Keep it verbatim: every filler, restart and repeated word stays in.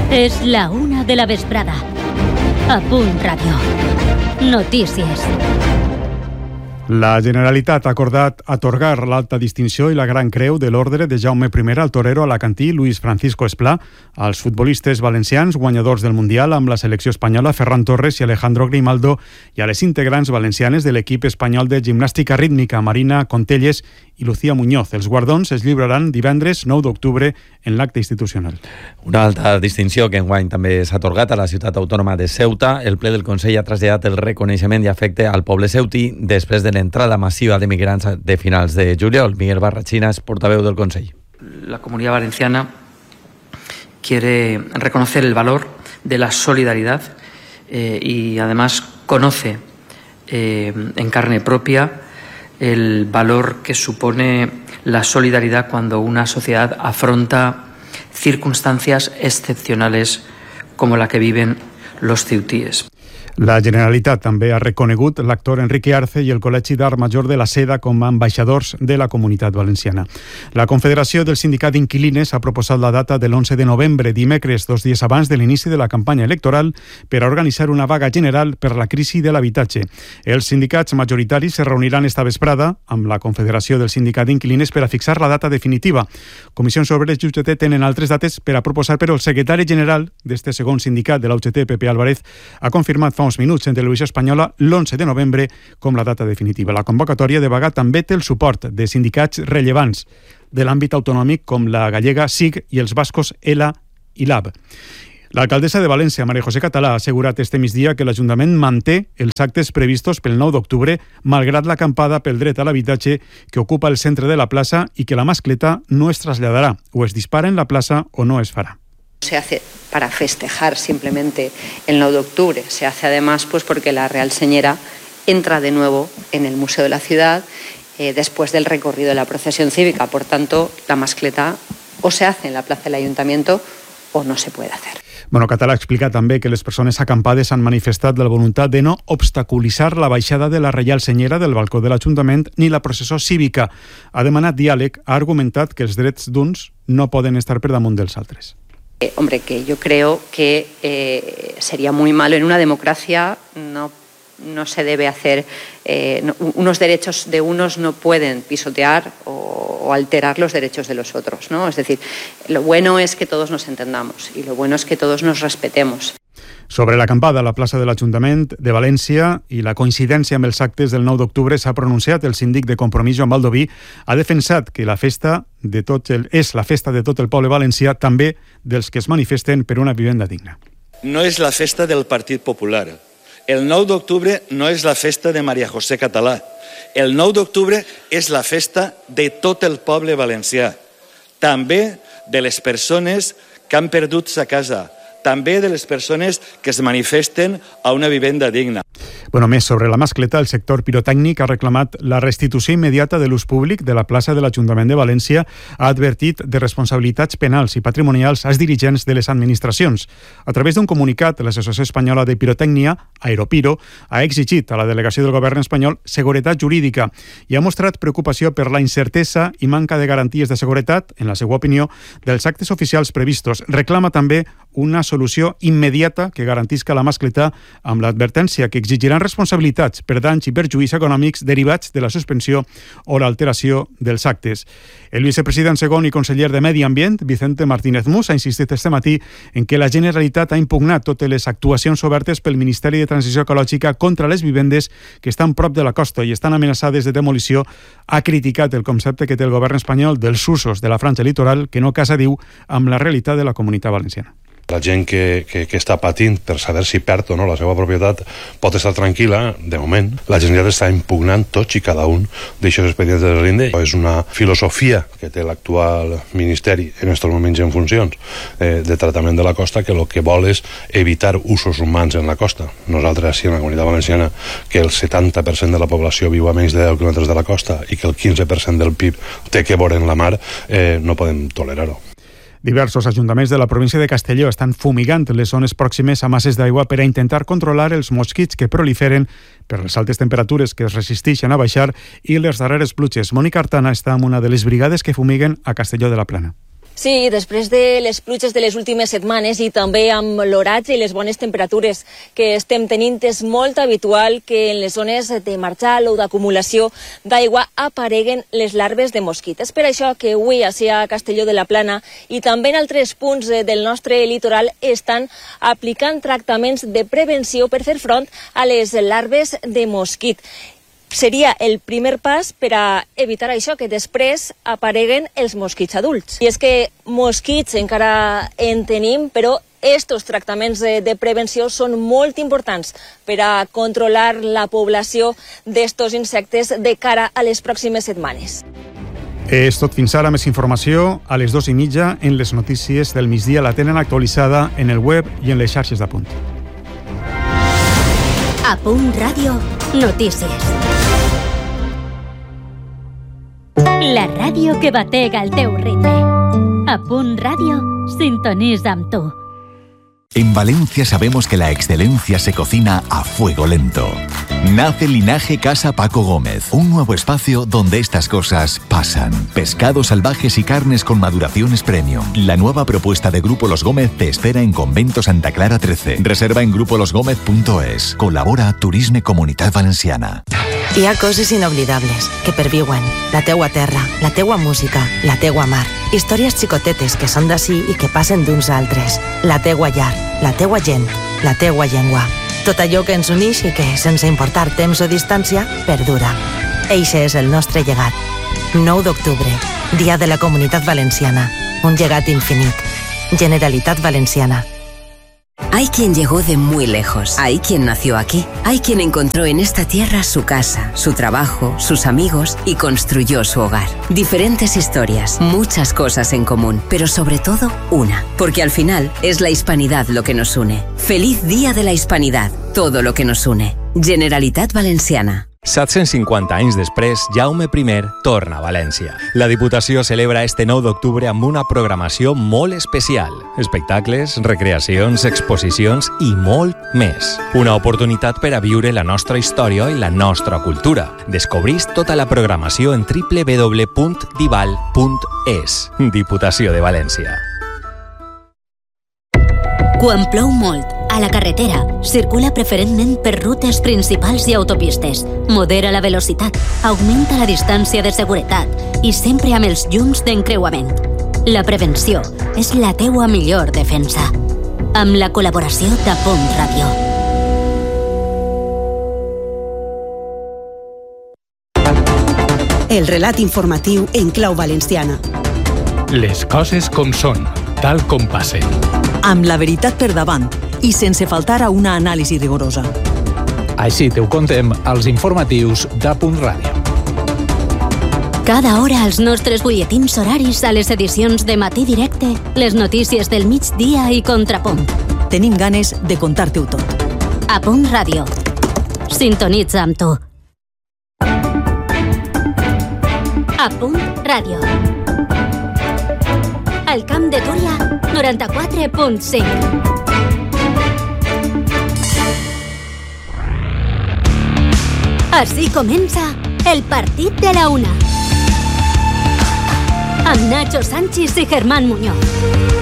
És la una de la vesprada. A Punt Ràdio. Notícies. La Generalitat ha acordat atorgar l'alta distinció i la Gran Creu de l'Ordre de Jaume I al torero alacantí Luis Francisco Esplà, als futbolistes valencians guanyadors del Mundial amb la selecció espanyola Ferran Torres i Alejandro Grimaldo i a les integrants valencianes de l'equip espanyol de gimnàstica rítmica Marina Contelles i Lucía Muñoz. Els guardons es lliuraran divendres nou d'octubre en l'acte institucional. Una alta distinció que enguany també s'ha atorgat a la ciutat autònoma de Ceuta. El ple del Consell ha traslladat el reconeixement i afecte al poble ceutí després de l'entrada massiva de migrants de finals de juliol. Miguel Barrachina es portaveu del Consell. La Comunidad Valenciana quiere reconocer el valor de la solidaridad eh, y además conoce eh, en carne propia el valor que supone la solidaridad cuando una sociedad afronta circunstancias excepcionales como la que viven los ceutíes. La Generalitat també ha reconegut l'actor Enrique Arce i el Col·legi d'Art Major de la Seda com a ambaixadors de la Comunitat Valenciana. La Confederació del Sindicat d'Inquilines ha proposat la data de l'onze de novembre, dimecres, dos dies abans de l'inici de la campanya electoral, per a organitzar una vaga general per la crisi de l'habitatge. Els sindicats majoritaris se reuniran esta vesprada amb la Confederació del Sindicat d'Inquilines per a fixar la data definitiva. Comissions Obreres i U G T tenen altres dates per a proposar, però el secretari general d'este segon sindicat de la U G T, Pepe Álvarez, ha confirmat fa uns minuts en Televisió Espanyola l'onze de novembre com la data definitiva. La convocatòria de vaga també té el suport de sindicats rellevants de l'àmbit autonòmic com la gallega S I G i els bascos E L A i L A B. L'alcaldessa de València, María José Català, ha assegurat este migdia que l'Ajuntament manté els actes previstos pel nou d'octubre, malgrat l'acampada pel dret a l'habitatge que ocupa el centre de la plaça i que la mascleta no es traslladarà, o es dispara en la plaça o no es farà. Se hace para festejar simplemente el nueve de octubre, se hace además pues porque la Real Señera entra de nuevo en el Museo de la Ciudad eh, después del recorrido de la procesión cívica. Por tanto, la mascleta o se hace en la plaza del Ayuntamiento o no se puede hacer. Bueno, Català explica també que les persones acampades han manifestat la voluntat de no obstaculitzar la baixada de la Reial Senyera del balcó de l'Ajuntament ni la processó cívica. Ha demanat diàleg, ha argumentat que els drets d'uns no poden estar per damunt dels altres. Eh, hombre, que yo creo que eh, sería muy malo en una democracia, no, no se debe hacer, eh, no, unos derechos de unos no pueden pisotear o, o alterar los derechos de los otros, ¿no? Es decir, lo bueno es que todos nos entendamos y lo bueno es que todos nos respetemos. Sobre l'acampada a la plaça de l'Ajuntament de València i la coincidència amb els actes del nou d'octubre s'ha pronunciat el síndic de Compromís, Joan Baldoví, ha defensat que la festa de tot el, és la festa de tot el poble valencià, també dels que es manifesten per una vivenda digna. No és la festa del Partit Popular. El nou d'octubre no és la festa de María José Català. El nou d'octubre és la festa de tot el poble valencià. També de les persones que han perdut sa casa, també de les persones que es manifesten a una vivenda digna. Bueno, més sobre la mascleta, el sector pirotècnic ha reclamat la restitució immediata de l'ús públic de la plaça de l'Ajuntament de València, ha advertit de responsabilitats penals i patrimonials als dirigents de les administracions. A través d'un comunicat, l'Associació Espanyola de Pirotècnia, Aeropiro, ha exigit a la delegació del govern espanyol seguretat jurídica i ha mostrat preocupació per la incertesa i manca de garanties de seguretat, en la seva opinió, dels actes oficials previstos. Reclama també una solució immediata que garantisca la mascleta amb l'advertència que exigiran responsabilitats per danys i perjuís econòmics derivats de la suspensió o l'alteració dels actes. El vicepresident segon i conseller de Medi Ambient, Vicente Martínez Mus, ha insistit este matí en que la Generalitat ha impugnat totes les actuacions obertes pel Ministeri de Transició Ecològica contra les vivendes que estan prop de la costa i estan amenaçades de demolició. Ha criticat el concepte que té el govern espanyol dels usos de la franja litoral que no casa, diu, amb la realitat de la Comunitat Valenciana. La gent que, que, que està patint per saber si perd o no la seva propietat pot estar tranquil·la, de moment. La Generalitat està impugnant tots i cada un d'aixòs expedients de rinde. És una filosofia que té l'actual Ministeri en aquests moments en funcions eh, de tractament de la costa, que el que vol és evitar usos humans en la costa. Nosaltres, sí, en la Comunitat Valenciana, que el setanta per cent de la població viu a menys de deu quilòmetres de la costa i que el quinze per cent del P I B té que veure en la mar, eh, no podem tolerar-ho. Diversos ajuntaments de la província de Castelló estan fumigant les zones pròximes a masses d'aigua per a intentar controlar els mosquits que proliferen per les altes temperatures que es resisteixen a baixar i les darreres pluges. Mònica Artana està en una de les brigades que fumiguen a Castelló de la Plana. Sí, després de les pluges de les últimes setmanes i també amb l'oratge i les bones temperatures que estem tenint, és molt habitual que en les zones de marjal o d'acumulació d'aigua apareguen les larves de mosquit. És per això que avui, així a Castelló de la Plana i també en altres punts del nostre litoral, estan aplicant tractaments de prevenció per fer front a les larves de mosquit. Seria el primer pas per a evitar això, que després apareguen els mosquits adults. I és que mosquits encara en tenim, però estos tractaments de, de prevenció són molt importants per a controlar la població d'estos insectes de cara a les pròximes setmanes. És tot fins ara. Més informació a les dos i mitja en les notícies del migdia. La tenen actualitzada en el web i en les xarxes d'Apunt. Apunt Ràdio, notícies. La ràdio que batega el teu ritme. Apunt Ràdio, sintonitza amb tu. En Valencia sabemos que la excelencia se cocina a fuego lento. Nace Linaje Casa Paco Gómez, un nuevo espacio donde estas cosas pasan. Pescados salvajes y carnes con maduraciones premium. La nueva propuesta de Grupo Los Gómez te espera en Convento Santa Clara trece. Reserva en grupo los gómez punto es. Colabora Turisme Comunitat Valenciana. Hi ha coses inoblidables que perviuen. La teua terra, la teua música, la teua mar. Històries xicotetes que són d'ací i que passen d'uns a altres. La teua llar, la teua gent, la teua llengua. Tot allò que ens uneix i que, sense importar temps o distància, perdura. Eixe és el nostre llegat. nou d'octubre, Dia de la Comunitat Valenciana. Un llegat infinit. Generalitat Valenciana. Hay quien llegó de muy lejos, hay quien nació aquí, hay quien encontró en esta tierra su casa, su trabajo, sus amigos y construyó su hogar. Diferentes historias, muchas cosas en común, pero sobre todo una, porque al final es la hispanidad lo que nos une. Feliz Día de la Hispanidad, todo lo que nos une. Generalitat Valenciana. set-cents cinquanta anys després, Jaume I torna a València. La Diputació celebra este nou d'octubre amb una programació molt especial. Espectacles, recreacions, exposicions i molt més. Una oportunitat per a viure la nostra història i la nostra cultura. Descobrís tota la programació en w w w punt dival punt es. Diputació de València. Quan plou molt, a la carretera, circula preferentment per rutes principals i autopistes. Modera la velocitat, augmenta la distància de seguretat i sempre amb els llums d'encreuament. La prevenció és la teua millor defensa. Amb la col·laboració d'Apunt Ràdio. El relat informatiu en clau valenciana. Les coses com són, tal com passen. Amb la veritat per davant i sense faltar a una anàlisi rigorosa. Així te ho contem als informatius d'Apunt Ràdio. Cada hora als nostres butlletins horaris, a les edicions de Matí Directe, les notícies del migdia i Contrapunt. Tenim ganes de contar-te-ho tot. Apunt Ràdio. Sintonitza amb tu. Apunt Ràdio. Al Camp de Túria, noranta-quatre punt cinc. Així comença el partit de la una. Amb Nacho Sánchez i Germán Muñoz.